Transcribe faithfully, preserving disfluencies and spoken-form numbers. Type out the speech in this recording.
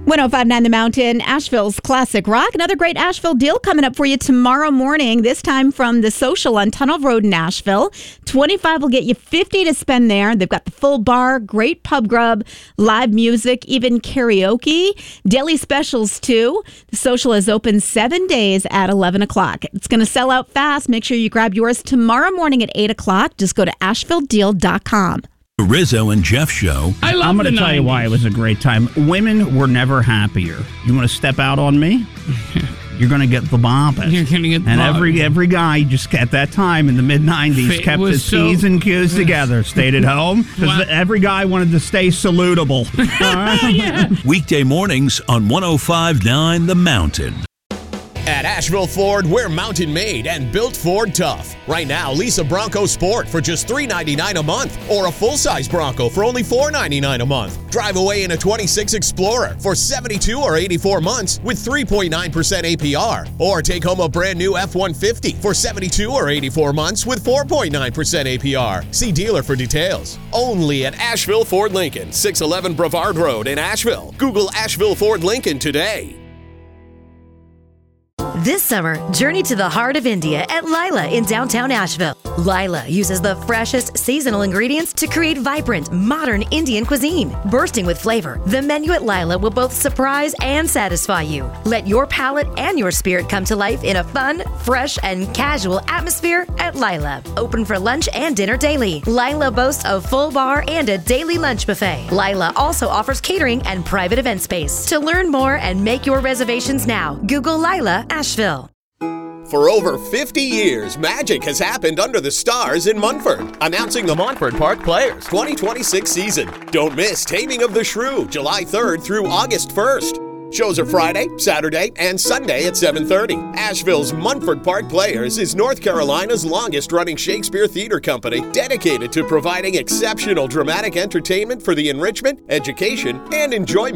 one oh five point nine The Mountain, Asheville's classic rock. Another great Asheville deal coming up for you tomorrow morning, this time from The Social on Tunnel Road in Asheville. twenty-five will get you fifty to spend there. They've got the full bar, great pub grub, live music, even karaoke. Daily specials, too. The Social is open seven days at eleven o'clock. It's going to sell out fast. Make sure you grab yours tomorrow morning at eight o'clock. Just go to asheville deal dot com. The Rizzo and Jeff Show. I love I'm going to the tell you nineties. why it was a great time. Women were never happier. You want to step out on me? You're going to get the bobbin. You're going to get the And bobbin. every every guy just at that time in the mid nineties It kept was his so- T's and Q's together, stayed at home, because Wow. every guy wanted to stay salutable. All right? Yeah. Weekday mornings on one oh five point nine The Mountain. At Asheville Ford, we're mountain made and built Ford tough. Right now, lease a Bronco Sport for just three hundred ninety-nine dollars a month or a full-size Bronco for only four hundred ninety-nine dollars a month. Drive away in a twenty-six Explorer for seventy-two or eighty-four months with three point nine percent A P R. Or take home a brand new F one fifty for seventy-two or eighty-four months with four point nine percent A P R. See dealer for details. Only at Asheville Ford Lincoln, six eleven Brevard Road in Asheville. Google Asheville Ford Lincoln today. This summer, journey to the heart of India at Lila in downtown Asheville. Lila uses the freshest seasonal ingredients to create vibrant, modern Indian cuisine. Bursting with flavor, the menu at Lila will both surprise and satisfy you. Let your palate and your spirit come to life in a fun, fresh, and casual atmosphere at Lila. Open for lunch and dinner daily. Lila boasts a full bar and a daily lunch buffet. Lila also offers catering and private event space. To learn more and make your reservations now, Google Lila Asheville. For over fifty years, magic has happened under the stars in Munford. Announcing the Montford Park Players twenty twenty-six season. Don't miss Taming of the Shrew, July third through August first. Shows are Friday, Saturday, and Sunday at seven thirty. Asheville's Munford Park Players is North Carolina's longest-running Shakespeare theater company dedicated to providing exceptional dramatic entertainment for the enrichment, education, and enjoyment